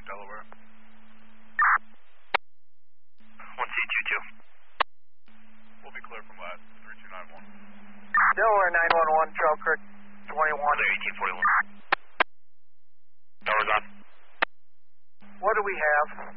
Delaware. 1C22. We'll be clear from last 3291. Delaware 911, Trail Creek 21. 1841. Tower's on. What do we have?